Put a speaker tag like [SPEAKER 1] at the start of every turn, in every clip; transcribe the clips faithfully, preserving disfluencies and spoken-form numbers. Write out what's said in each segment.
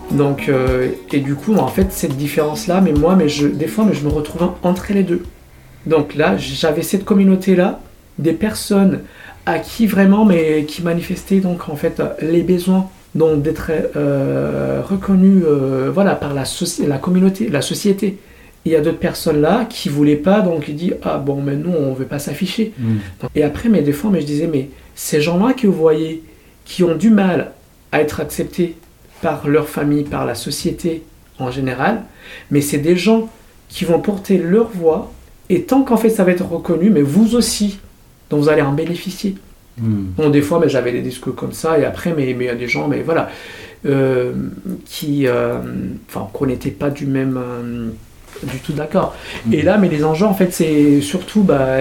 [SPEAKER 1] Donc, euh, et du coup, en fait, cette différence-là, mais moi, mais je, des fois, mais je me retrouve entre les deux. Donc là, j'avais cette communauté-là, des personnes à qui vraiment, mais qui manifestaient donc en fait les besoins donc d'être euh, reconnus, euh, voilà, par la, soci- la communauté, la société. Il y a d'autres personnes là qui voulaient pas, donc ils disent ah bon, mais nous on veut pas s'afficher. Mm. Et après, mais des fois, mais je disais mais ces gens-là que vous voyez, qui ont du mal à être acceptés par leur famille, par la société en général, mais c'est des gens qui vont porter leur voix. Et tant qu'en fait ça va être reconnu, mais vous aussi, donc vous allez en bénéficier. Mm. Bon, des fois, mais j'avais des discours comme ça, et après, mais il y a des gens, mais voilà, euh, qui, euh, enfin, qu'on n'était pas du même, euh, du tout d'accord. Mm. Et là, mais les enjeux, en fait, c'est surtout bah,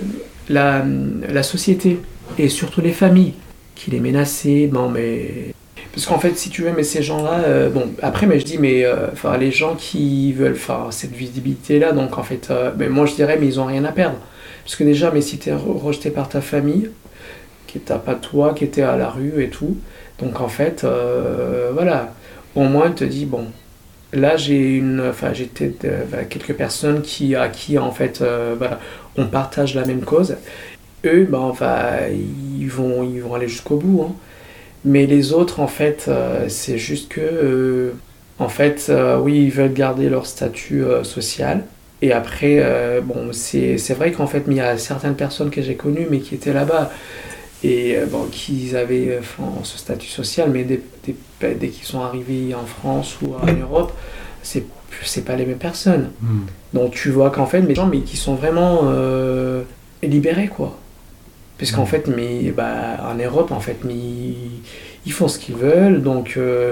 [SPEAKER 1] la, la société et surtout les familles qui les menaçaient. Bon, mais parce qu'en fait, si tu veux, mais ces gens-là, euh, bon, après, mais je dis, mais enfin, euh, les gens qui veulent, enfin, cette visibilité-là, donc en fait, euh, mais moi je dirais, mais ils ont rien à perdre, parce que déjà, mais si t'es rejeté par ta famille, qui t'as pas toi, qui était à la rue et tout, donc en fait, euh, voilà, au moins te dis, bon, là j'ai une, enfin, j'étais euh, quelques personnes qui, à qui en fait, euh, voilà, on partage la même cause. Eux, ben, enfin, ils vont, ils vont aller jusqu'au bout, hein. Mais les autres, en fait, euh, c'est juste que, euh, en fait, euh, oui, ils veulent garder leur statut euh, social. Et après, euh, bon, c'est, c'est vrai qu'en fait, il y a certaines personnes que j'ai connues, mais qui étaient là-bas, et euh, bon, qui avaient enfin, ce statut social, mais dès, dès, dès qu'ils sont arrivés en France ou en Europe, c'est, c'est pas les mêmes personnes. Mm. Donc tu vois qu'en fait, les gens, mais qui sont vraiment euh, libérés, quoi. Parce qu'en fait, mais, bah, en Europe, en fait, mais, ils font ce qu'ils veulent. Donc, euh,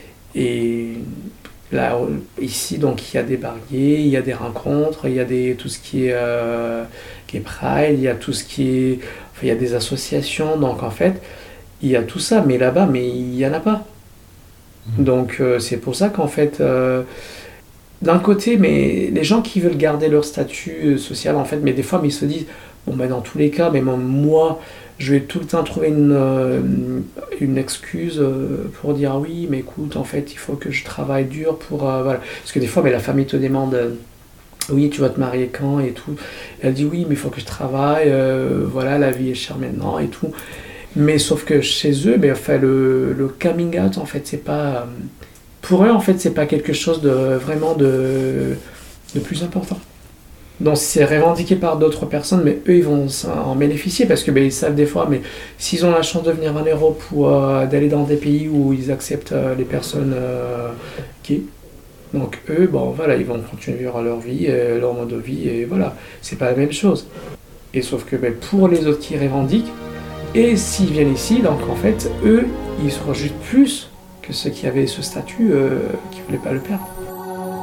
[SPEAKER 1] et là, ici, donc, il y a des barrières, il y a des rencontres, il y a des, tout ce qui est, euh, qui est Pride, il y a tout ce qui est... Enfin, il y a des associations. Donc, en fait, il y a tout ça. Mais là-bas, mais il n'y en a pas. Mmh. Donc, euh, c'est pour ça qu'en fait... Euh, d'un côté, mais les gens qui veulent garder leur statut social, en fait, mais des fois, mais ils se disent... Bon, ben, dans tous les cas, mais moi, je vais tout le temps trouver une, euh, une excuse pour dire oui, mais écoute, en fait, il faut que je travaille dur pour... Euh, voilà. Parce que des fois, mais la famille te demande, euh, oui, tu vas te marier quand et tout. Elle dit oui, mais il faut que je travaille, euh, voilà, la vie est chère maintenant et tout. Mais sauf que chez eux, mais, enfin, le, le coming out, en fait, c'est pas... Euh, pour eux, en fait, c'est pas quelque chose de vraiment de, de plus important. Donc c'est revendiqué par d'autres personnes, mais eux ils vont en bénéficier parce que ben, ils savent des fois, mais s'ils ont la chance de venir en Europe ou euh, d'aller dans des pays où ils acceptent euh, les personnes euh, gays, donc eux, bon voilà, ils vont continuer à vivre leur vie, euh, leur mode de vie, et voilà, c'est pas la même chose. Et sauf que ben, pour les autres qui revendiquent, et s'ils viennent ici, donc en fait, eux, ils se rejettent plus que ceux qui avaient ce statut, euh, qui voulaient pas le perdre.